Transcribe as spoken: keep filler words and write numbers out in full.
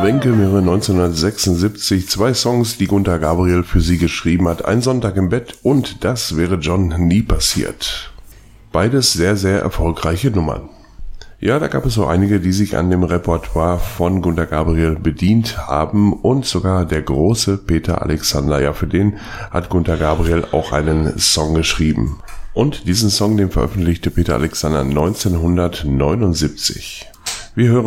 Wenke im Jahre neunzehnhundertsechsundsiebzig. Zwei Songs, die Gunter Gabriel für sie geschrieben hat. Ein Sonntag im Bett und Das wäre John nie passiert. Beides sehr, sehr erfolgreiche Nummern. Ja, da gab es so einige, die sich an dem Repertoire von Gunter Gabriel bedient haben und sogar der große Peter Alexander. Ja, für den hat Gunter Gabriel auch einen Song geschrieben. Und diesen Song, den veröffentlichte Peter Alexander neunzehnhundertneunundsiebzig. Wir hören